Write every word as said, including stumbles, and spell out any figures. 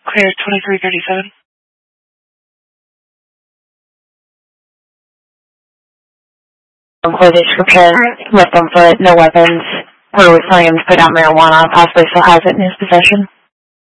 Clear twenty-three thirty-seven. Employee description, left on foot, no weapons. Where are we planning him to put out marijuana? Possibly still has it in his possession.